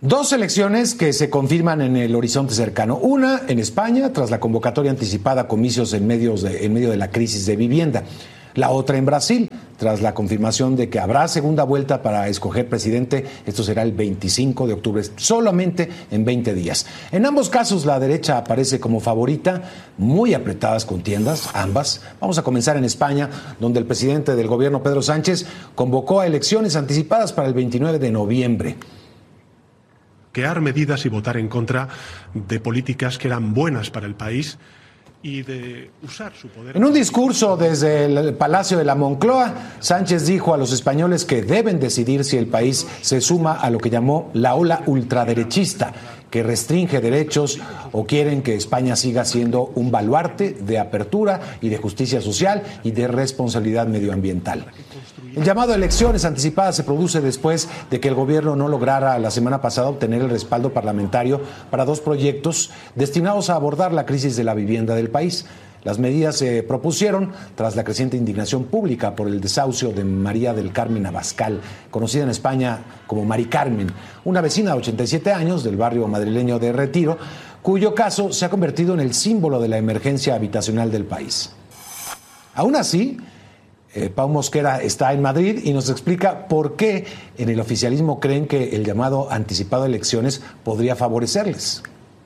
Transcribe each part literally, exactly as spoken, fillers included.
Dos elecciones que se confirman en el horizonte cercano. Una en España, tras la convocatoria anticipada a comicios en, medios de, en medio de la crisis de vivienda. La otra en Brasil, tras la confirmación de que habrá segunda vuelta para escoger presidente. Esto será el veinticinco de octubre, solamente en veinte días. En ambos casos, la derecha aparece como favorita, muy apretadas contiendas, ambas. Vamos a comenzar en España, donde el presidente del gobierno, Pedro Sánchez, convocó a elecciones anticipadas para el veintinueve de noviembre. Crear medidas y votar en contra de políticas que eran buenas para el país y de usar su poder. En un discurso desde el Palacio de la Moncloa, Sánchez dijo a los españoles que deben decidir si el país se suma a lo que llamó la ola ultraderechista, que restringe derechos, o quieren que España siga siendo un baluarte de apertura y de justicia social y de responsabilidad medioambiental. El llamado a elecciones anticipadas se produce después de que el gobierno no lograra la semana pasada obtener el respaldo parlamentario para dos proyectos destinados a abordar la crisis de la vivienda del país. Las medidas se propusieron tras la creciente indignación pública por el desahucio de María del Carmen Abascal, conocida en España como Mari Carmen, una vecina de ochenta y siete años del barrio madrileño de Retiro, cuyo caso se ha convertido en el símbolo de la emergencia habitacional del país. Aún así, Eh, Pau Mosquera está en Madrid y nos explica por qué en el oficialismo creen que el llamado anticipado a elecciones podría favorecerles.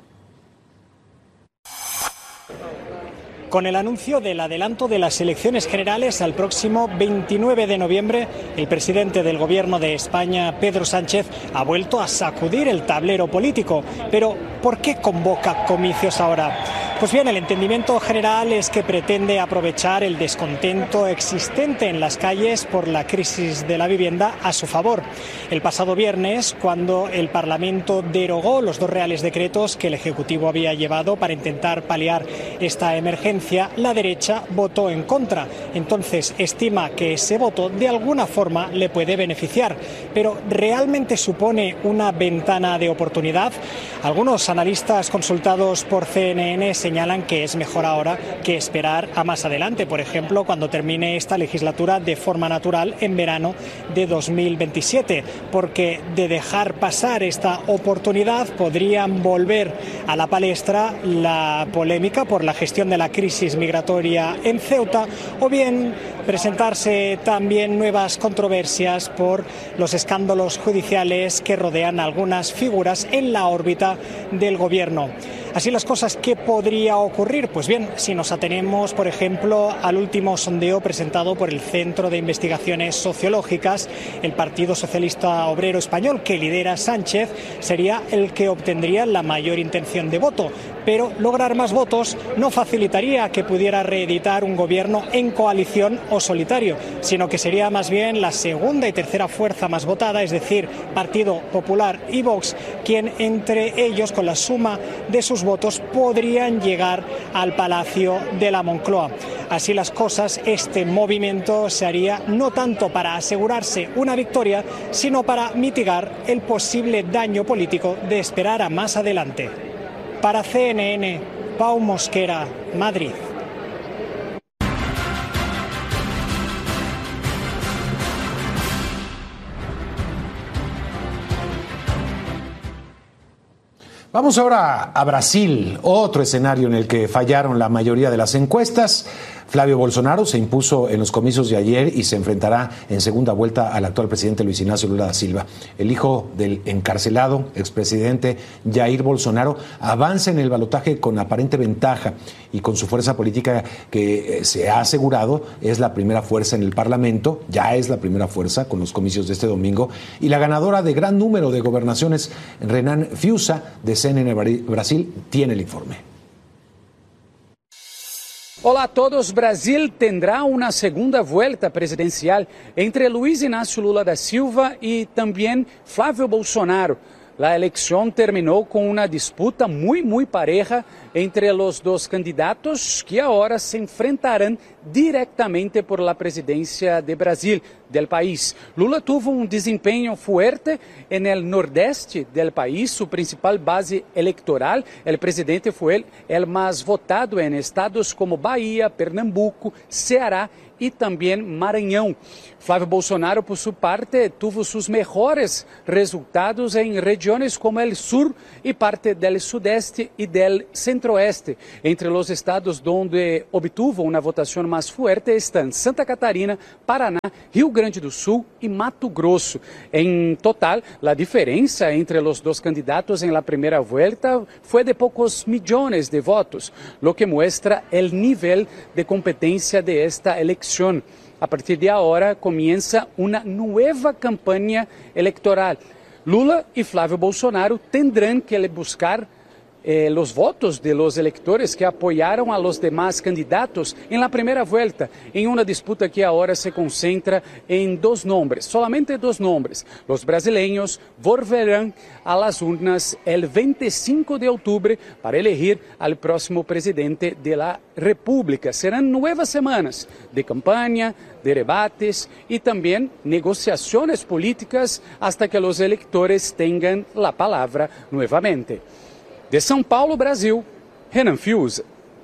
Con el anuncio del adelanto de las elecciones generales al próximo veintinueve de noviembre, el presidente del Gobierno de España, Pedro Sánchez, ha vuelto a sacudir el tablero político. Pero, ¿por qué convoca comicios ahora? Pues bien, el entendimiento general es que pretende aprovechar el descontento existente en las calles por la crisis de la vivienda a su favor. El pasado viernes, cuando el Parlamento derogó los dos reales decretos que el Ejecutivo había llevado para intentar paliar esta emergencia, la derecha votó en contra. Entonces, estima que ese voto de alguna forma le puede beneficiar. Pero, ¿realmente supone una ventana de oportunidad? Algunos analistas consultados por C N N señalan que es mejor ahora que esperar a más adelante, por ejemplo, cuando termine esta legislatura de forma natural en verano de dos mil veintisiete, porque de dejar pasar esta oportunidad podrían volver a la palestra la polémica por la gestión de la crisis migratoria en Ceuta, o bien presentarse también nuevas controversias por los escándalos judiciales que rodean a algunas figuras en la órbita del gobierno. Así las cosas, ¿qué podría ocurrir? Pues bien, si nos atenemos, por ejemplo, al último sondeo presentado por el Centro de Investigaciones Sociológicas, el Partido Socialista Obrero Español, que lidera Sánchez, sería el que obtendría la mayor intención de voto. Pero lograr más votos no facilitaría que pudiera reeditar un gobierno en coalición o solitario, sino que sería más bien la segunda y tercera fuerza más votada, es decir, Partido Popular y Vox, quien entre ellos, con la suma de sus votos, podrían llegar al Palacio de la Moncloa. Así las cosas, este movimiento se haría no tanto para asegurarse una victoria, sino para mitigar el posible daño político de esperar a más adelante. Para C N N, Pau Mosquera, Madrid. Vamos ahora a Brasil, otro escenario en el que fallaron la mayoría de las encuestas. Flavio Bolsonaro se impuso en los comicios de ayer y se enfrentará en segunda vuelta al actual presidente Luis Ignacio Lula da Silva. El hijo del encarcelado expresidente Jair Bolsonaro avanza en el balotaje con aparente ventaja y con su fuerza política que se ha asegurado es la primera fuerza en el Parlamento, ya es la primera fuerza con los comicios de este domingo, y la ganadora de gran número de gobernaciones, Renan Fiuza, de C N N Brasil, tiene el informe. Olá a todos, Brasil tendrá una segunda vuelta presidencial entre Luiz Inácio Lula da Silva y también Flávio Bolsonaro. La elección terminó con una disputa muy, muy pareja entre los dos candidatos que ahora se enfrentarán directamente por la presidencia de Brasil, del país. Lula tuvo un desempeño fuerte en el nordeste del país, su principal base electoral. El presidente fue el, el más votado en estados como Bahía, Pernambuco, Ceará y también Maranhão. Flávio Bolsonaro, por su parte, tuvo sus mejores resultados en regiones como el sur y parte del sudeste y del centro-oeste. Entre los estados donde obtuvo una votación más fuerte están Santa Catarina, Paraná, Rio Grande do Sul y Mato Grosso. En total, la diferencia entre los dos candidatos en la primera vuelta fue de pocos millones de votos, lo que muestra el nivel de competencia de esta elección. A partir de ahora comienza una nueva campaña electoral. Lula y Flávio Bolsonaro tendrán que buscar eh, los votos de los electores que apoyaron a los demás candidatos en la primera vuelta, en una disputa que ahora se concentra en dos nombres, solamente dos nombres. Los brasileños volverán a las urnas el veinticinco de octubre para elegir al próximo presidente de la República. Serán nuevas semanas de campaña, de debates y también negociaciones políticas hasta que los electores tengan la palabra nuevamente. De São Paulo, Brasil, Renan Fiuza.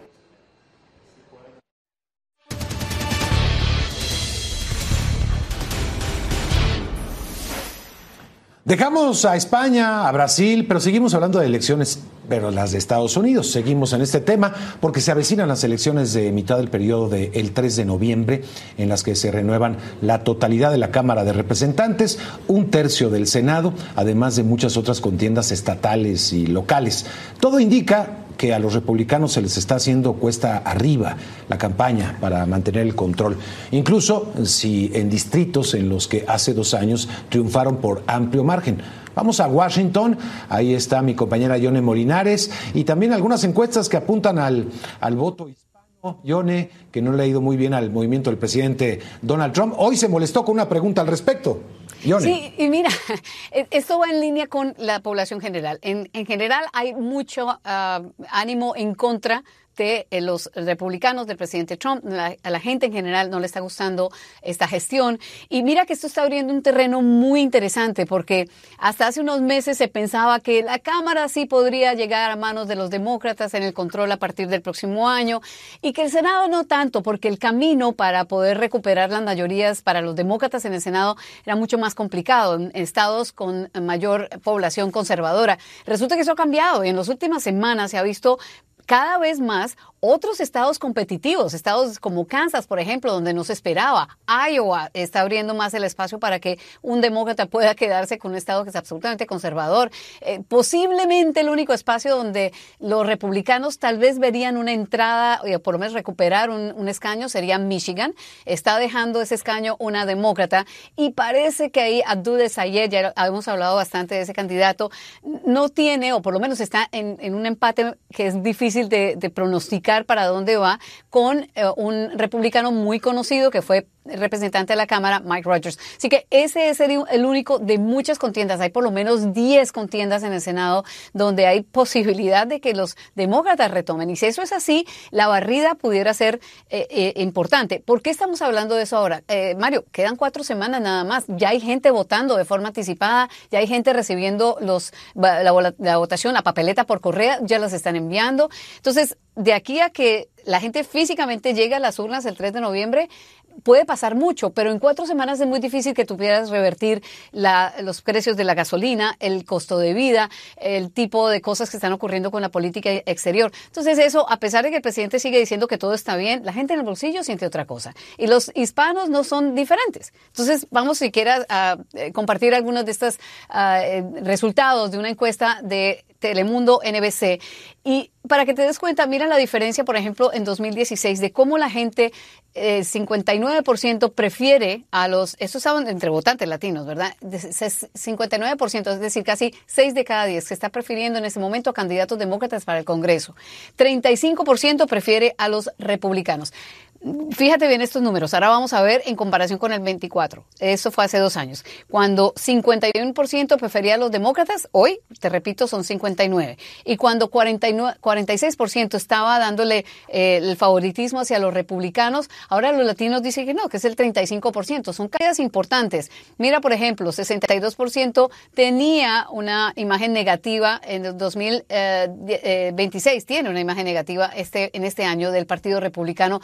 Dejamos a España, a Brasil, pero seguimos hablando de elecciones, pero las de Estados Unidos. Seguimos en este tema porque se avecinan las elecciones de mitad del periodo del tres de noviembre, en las que se renuevan la totalidad de la Cámara de Representantes, un tercio del Senado, además de muchas otras contiendas estatales y locales. Todo indica que a los republicanos se les está haciendo cuesta arriba la campaña para mantener el control, incluso si en distritos en los que hace dos años triunfaron por amplio margen. Vamos a Washington, ahí está mi compañera Yone Molinares, y también algunas encuestas que apuntan al, al voto hispano. Yone, que no le ha ido muy bien al movimiento del presidente Donald Trump, hoy se molestó con una pregunta al respecto. Yone. Sí, y mira, esto va en línea con la población general. En, en general hay mucho uh, ánimo en contra de eh, los republicanos, del presidente Trump. La, a la gente en general no le está gustando esta gestión. Y mira que esto está abriendo un terreno muy interesante, porque hasta hace unos meses se pensaba que la Cámara sí podría llegar a manos de los demócratas en el control a partir del próximo año, y que el Senado no tanto, porque el camino para poder recuperar las mayorías para los demócratas en el Senado era mucho más complicado en estados con mayor población conservadora. Resulta que eso ha cambiado, y en las últimas semanas se ha visto cada vez más otros estados competitivos, estados como Kansas, por ejemplo, donde no se esperaba. Iowa está abriendo más el espacio para que un demócrata pueda quedarse con un estado que es absolutamente conservador. Eh, posiblemente el único espacio donde los republicanos tal vez verían una entrada, o por lo menos recuperar un, un escaño, sería Michigan. Está dejando ese escaño una demócrata, y parece que ahí Abdul Sayed, ya hemos hablado bastante de ese candidato, no tiene, o por lo menos está en, en un empate que es difícil de, de pronosticar para dónde va, con eh, un republicano muy conocido que fue representante de la Cámara, Mike Rogers. Así que ese es el, el único de muchas contiendas. Hay por lo menos diez contiendas en el Senado donde hay posibilidad de que los demócratas retomen. Y si eso es así, la barrida pudiera ser eh, eh, importante. ¿Por qué estamos hablando de eso ahora? Eh, Mario, quedan cuatro semanas nada más. Ya hay gente votando de forma anticipada, ya hay gente recibiendo los la, la, la votación, la papeleta por correo, ya las están enviando. Entonces, de aquí a que la gente físicamente llegue a las urnas el tres de noviembre, puede pasar mucho, pero en cuatro semanas es muy difícil que tú pudieras revertir la, los precios de la gasolina, el costo de vida, el tipo de cosas que están ocurriendo con la política exterior. Entonces eso, a pesar de que el presidente sigue diciendo que todo está bien, la gente en el bolsillo siente otra cosa. Y los hispanos no son diferentes. Entonces vamos siquiera a, a compartir algunos de estos uh, resultados de una encuesta de Telemundo N B C. Y para que te des cuenta, mira la diferencia, por ejemplo, en dos mil dieciséis, de cómo la gente, eh, cincuenta y nueve por ciento prefiere a los, estos estaban entre votantes latinos, ¿verdad? cincuenta y nueve por ciento, es decir, casi seis de cada diez que está prefiriendo en este momento a candidatos demócratas para el Congreso. treinta y cinco por ciento prefiere a los republicanos. Fíjate bien estos números. Ahora vamos a ver en comparación con el veinticuatro. Eso fue hace dos años. Cuando cincuenta y uno por ciento prefería a los demócratas, hoy, te repito, son cincuenta y nueve. Y cuando cuarenta y nueve, cuarenta y seis por ciento estaba dándole eh, el favoritismo hacia los republicanos, ahora los latinos dicen que no, que es el treinta y cinco por ciento. Son caídas importantes. Mira, por ejemplo, sesenta y dos por ciento tenía una imagen negativa en el dos mil veintiséis. Tiene una imagen negativa este, en este año del Partido Republicano, pero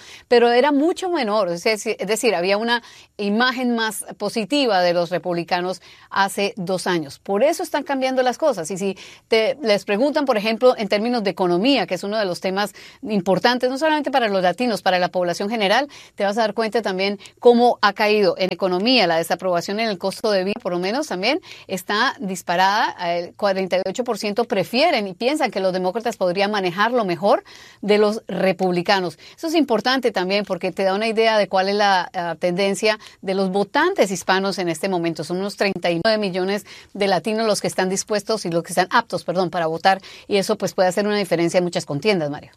pero era mucho menor, es decir, es decir, había una imagen más positiva de los republicanos hace dos años. Por eso están cambiando las cosas. Y si te, les preguntan, por ejemplo, en términos de economía, que es uno de los temas importantes, no solamente para los latinos, para la población general, te vas a dar cuenta también cómo ha caído en economía la desaprobación en el costo de vida, por lo menos también está disparada. El cuarenta y ocho por ciento prefieren y piensan que los demócratas podrían manejarlo mejor de los republicanos. Eso es importante también porque te da una idea de cuál es la uh, tendencia de los votantes hispanos en este momento. Son unos treinta y nueve millones de latinos los que están dispuestos y los que están aptos, perdón, para votar, y eso pues puede hacer una diferencia en muchas contiendas, Mario.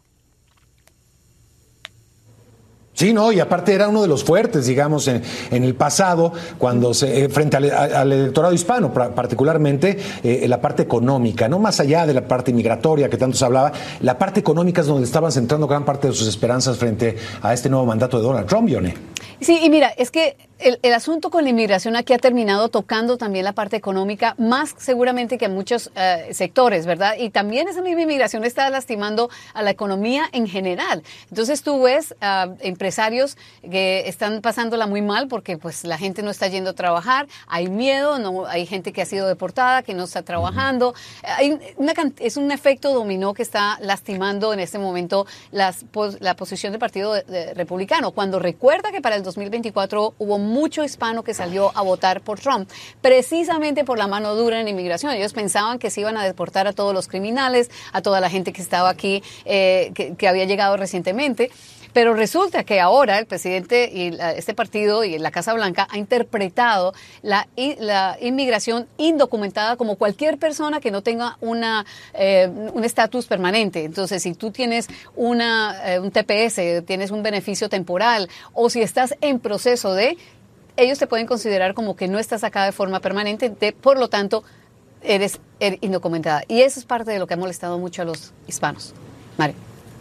Sí, no, y aparte era uno de los fuertes, digamos, en, en el pasado, cuando se, eh, frente al, al electorado hispano, particularmente eh, la parte económica, no más allá de la parte migratoria que tanto se hablaba, la parte económica es donde estaban centrando gran parte de sus esperanzas frente a este nuevo mandato de Donald Trump, Yone. Sí, y mira, es que el, el asunto con la inmigración aquí ha terminado tocando también la parte económica, más seguramente que a muchos uh, sectores, ¿verdad? Y también esa misma inmigración está lastimando a la economía en general. Entonces tú ves uh, empresarios que están pasándola muy mal porque pues la gente no está yendo a trabajar, hay miedo, no, hay gente que ha sido deportada, que no está trabajando. Hay una, es un efecto dominó que está lastimando en este momento las, la posición del Partido de, de Republicano. Cuando recuerda que para el dos mil veinticuatro hubo mucho hispano que salió a votar por Trump, precisamente por la mano dura en inmigración. Ellos pensaban que se iban a deportar a todos los criminales, a toda la gente que estaba aquí, eh, que, que había llegado recientemente. Pero resulta que ahora el presidente y la, este partido y la Casa Blanca ha interpretado la, la inmigración indocumentada como cualquier persona que no tenga una eh, un estatus permanente. Entonces, si tú tienes una eh, un T P S, tienes un beneficio temporal, o si estás en proceso de, ellos te pueden considerar como que no estás acá de forma permanente, de, por lo tanto, eres, eres indocumentada. Y eso es parte de lo que ha molestado mucho a los hispanos. Mario.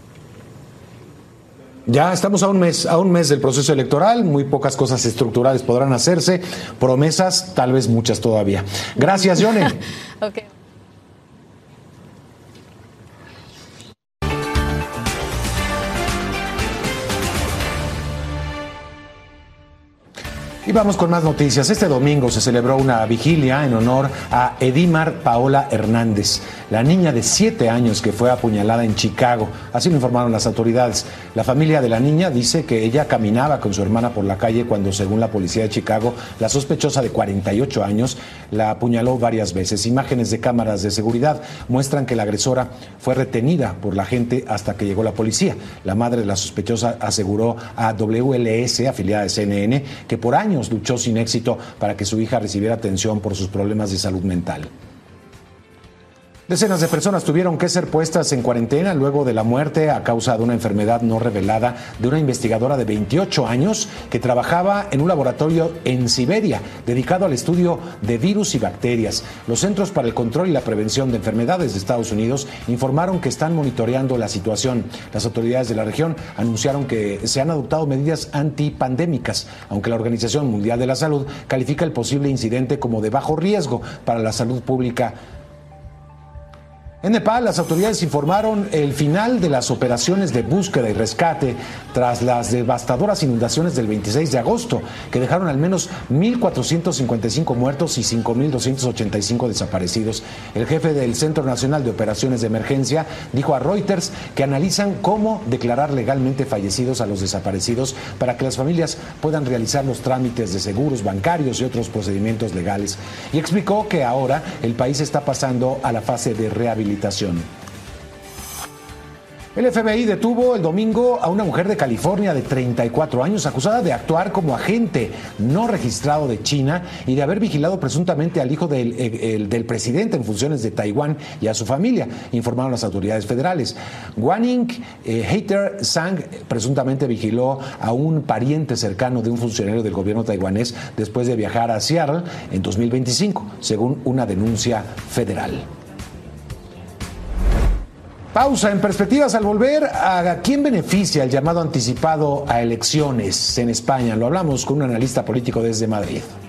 Ya estamos a un mes, a un mes del proceso electoral, muy pocas cosas estructurales podrán hacerse, promesas tal vez muchas todavía. Gracias, Yone. Okay. Y vamos con más noticias. Este domingo se celebró una vigilia en honor a Edimar Paola Hernández, la niña de siete años que fue apuñalada en Chicago. Así lo informaron las autoridades. La familia de la niña dice que ella caminaba con su hermana por la calle cuando, según la policía de Chicago, la sospechosa de cuarenta y ocho años la apuñaló varias veces. Imágenes de cámaras de seguridad muestran que la agresora fue retenida por la gente hasta que llegó la policía. La madre de la sospechosa aseguró a W L S, afiliada de C N N, que por años luchó sin éxito para que su hija recibiera atención por sus problemas de salud mental. Decenas de personas tuvieron que ser puestas en cuarentena luego de la muerte a causa de una enfermedad no revelada de una investigadora de veintiocho años que trabajaba en un laboratorio en Siberia dedicado al estudio de virus y bacterias. Los Centros para el Control y la Prevención de Enfermedades de Estados Unidos informaron que están monitoreando la situación. Las autoridades de la región anunciaron que se han adoptado medidas antipandémicas, aunque la Organización Mundial de la Salud califica el posible incidente como de bajo riesgo para la salud pública. En Nepal, las autoridades informaron el final de las operaciones de búsqueda y rescate tras las devastadoras inundaciones del veintiséis de agosto, que dejaron al menos mil cuatrocientos cincuenta y cinco muertos y cinco mil doscientos ochenta y cinco desaparecidos. El jefe del Centro Nacional de Operaciones de Emergencia dijo a Reuters que analizan cómo declarar legalmente fallecidos a los desaparecidos para que las familias puedan realizar los trámites de seguros bancarios y otros procedimientos legales. Y explicó que ahora el país está pasando a la fase de rehabilitación. El F B I detuvo el domingo a una mujer de California de treinta y cuatro años acusada de actuar como agente no registrado de China y de haber vigilado presuntamente al hijo del, el, del presidente en funciones de Taiwán y a su familia, informaron las autoridades federales. Guaning eh, Hater Sang presuntamente vigiló a un pariente cercano de un funcionario del gobierno taiwanés después de viajar a Seattle en dos mil veinticinco, según una denuncia federal. Pausa en perspectivas al volver. ¿A quién beneficia el llamado anticipado a elecciones en España? Lo hablamos con un analista político desde Madrid.